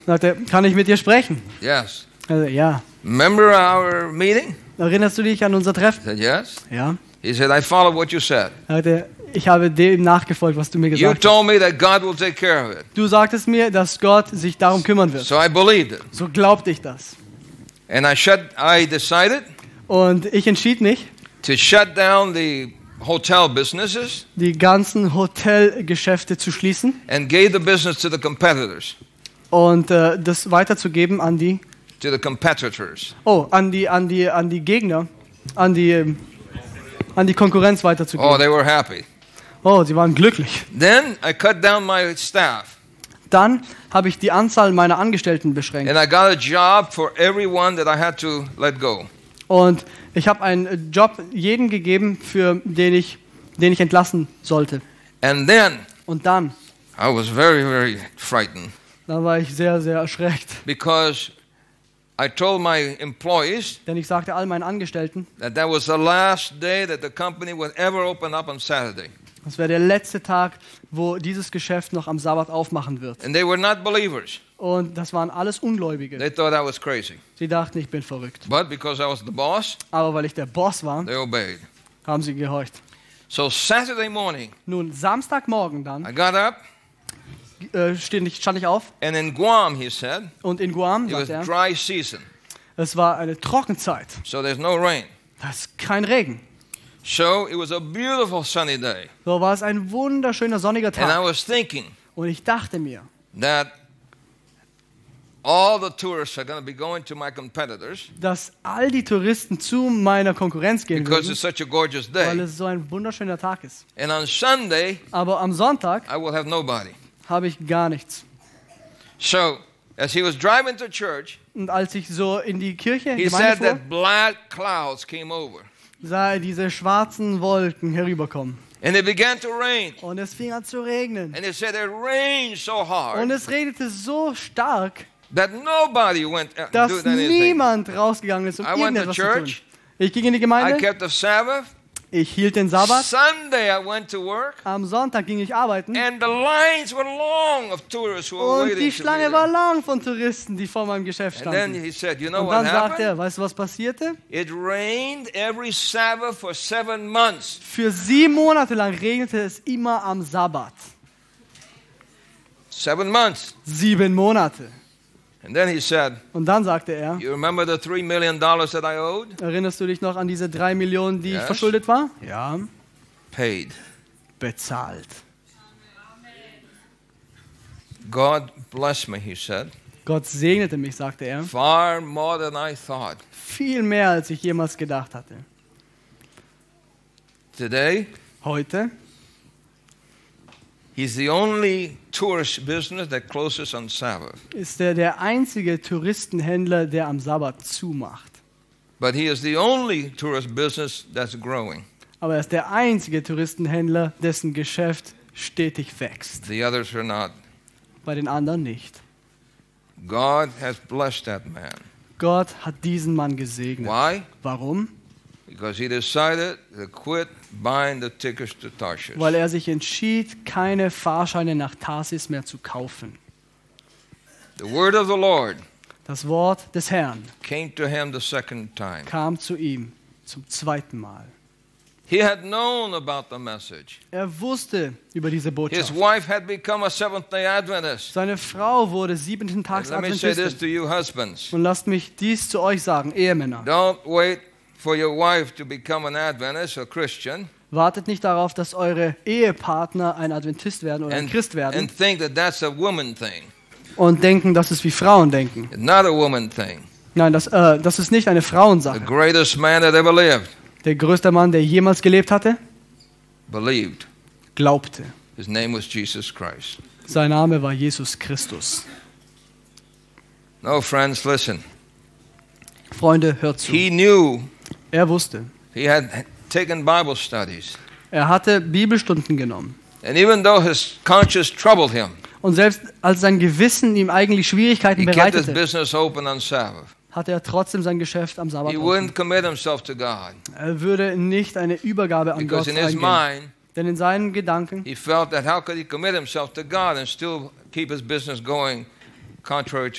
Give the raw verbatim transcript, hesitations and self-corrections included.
Sagt er, kann ich mit dir sprechen? Yes. Also, ja. Remember our meeting? Erinnerst du dich an unser I Treffen? said, yes. Ja. He said, I followed what you said. Sagt er, ich habe dem nachgefolgt, was du mir You gesagt hast. told me that God will take care of it. Du sagtest mir, dass Gott sich darum kümmern wird. So I believed it. So glaubte ich das. And I shut, I decided Und ich entschied mich, to shut down the hotel businesses die ganzen Hotelgeschäfte zu schließen and gave the business to the competitors, und äh, das weiterzugeben an die, to the competitors. oh, an die, an die, an die Gegner, an die, ähm, an die Konkurrenz Oh, weiterzugeben. they were happy. Oh, sie waren glücklich. Then I cut down my staff Dann habe ich die Anzahl meiner Angestellten beschränkt. and I got a job for everyone that I had to let go. Und ich habe einen Job jedem gegeben, für den ich, den ich entlassen sollte. And then Und dann, I was very, very frightened da war ich sehr, sehr erschreckt. because I told my employees Denn ich sagte all meinen Angestellten, that that was the last day that the company would ever open up on Saturday. das wäre der letzte Tag, wo dieses Geschäft noch am Sabbat aufmachen wird. And they were not believers. Und das waren alles Ungläubige. They thought I was crazy. Sie dachten, ich bin verrückt. But because I was the boss, Aber weil ich der Boss war, they obeyed. haben sie gehorcht. So Saturday morning, Nun, Samstagmorgen dann I got up, äh, stand, ich, stand ich auf and in Guam, he said, und in Guam, it was sagte er, dry season, es war eine Trockenzeit. so there's no rain. Da ist kein Regen. So it was a beautiful sunny day. So war es ein wunderschöner sonniger And I Tag. was thinking Und ich dachte mir, that all the tourists are going to be going to my competitors dass all die Touristen zu meiner Konkurrenz gehen because würden, it's such a gorgeous weil day. es so ein wunderschöner Tag ist. And on Sunday, Aber am Sonntag I will have nobody. habe ich gar nichts. So as he was driving to church, Und als ich so in die Kirche, he Gemeinde said fuhr, that black clouds came over. sah er diese schwarzen Wolken herüberkommen. And it began to rain. Und es fing an zu regnen. And he said it rained so hard Und es regnete so stark, that nobody went uh, dass doing anything. niemand rausgegangen ist, um I went to irgendetwas zu tun. church. Ich ging in die I Gemeinde, kept the Sabbath. ich hielt den Sabbat, Sunday I went to work. am Sonntag ging ich arbeiten And the lines were long of tourists who were und waiting die to be Schlange war there. lang von Touristen, die vor meinem Geschäft And then standen. he said, you know Und what dann sagte happened? er, weißt du, was passierte? It rained every Sabbath for seven months. Für sieben Monate lang regnete es immer am Sabbat. Seven months. Sieben Monate. And then he said, Und dann sagte er, you remember the three million dollars that I owed? erinnerst du dich noch an diese drei Millionen, die ich Yes. verschuldet war? Ja. Paid. Bezahlt. God bless me, he said. Gott segnete mich, sagte er. Far more than I thought. Viel mehr, als ich jemals gedacht hatte. Today, Heute he's the only tourist business that closes on Sabbath. ist er der einzige Touristenhändler, der am Sabbat zumacht. But he is the only tourist business that's growing. Aber er ist der einzige Touristenhändler, dessen Geschäft stetig wächst. The others are not. Bei den anderen nicht. God has blessed that man. Gott hat diesen Mann gesegnet. Why? Warum? Because he decided to quit buying the tickets to Tarshish. Weil er sich entschied, keine Fahrscheine nach Tarsis mehr zu kaufen. The word of the Lord Das Wort des Herrn came to him the second time. kam zu ihm zum zweiten Mal. He had known about the message. Er wusste über diese His Botschaft. wife had become a Seventh-day Adventist. Seine Frau wurde siebenten And Tags let me say this Adventistin. to you husbands. Und lasst mich dies zu euch sagen, Ehemänner. Don't wait for your wife to become an Adventist or Christian Wartet nicht darauf, dass eure Ehepartner ein Adventist werden oder ein and, Christ werden and think that that's a woman thing. und denken, dass es wie Frauen denken. It's not a woman thing. Nein, das, äh, das ist nicht eine The Frauensache. greatest man that ever lived Der größte Mann, der jemals gelebt hatte, believed. glaubte. His name was Jesus Christ. Sein Name war Jesus Christus. No, friends, listen. Freunde, hört zu. He knew Er wusste. he had taken Bible studies. Er hatte Bibelstunden genommen. And even though his conscience troubled him, Und selbst als sein Gewissen ihm eigentlich Schwierigkeiten he kept his bereitete, business open on Sabbath. hatte er trotzdem sein Geschäft am Sabbat He offen. wouldn't commit himself to God Er würde nicht eine Übergabe an Gott because in his eingehen. mind Denn in seinen Gedanken he felt that how could he commit himself to God and still keep his business going contrary